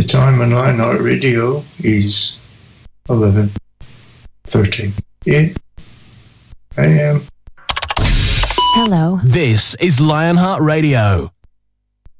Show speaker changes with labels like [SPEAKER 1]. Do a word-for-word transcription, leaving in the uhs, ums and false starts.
[SPEAKER 1] time on Lionheart Radio is eleven thirty-eight a m.
[SPEAKER 2] Hello.
[SPEAKER 3] This is Lionheart Radio.